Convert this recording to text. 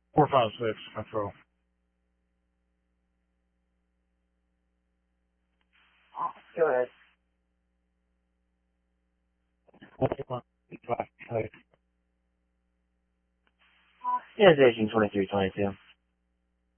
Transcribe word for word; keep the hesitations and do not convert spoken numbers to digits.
Four five six control. Go ahead. Yeah, it's eighteen twenty-three twenty-two.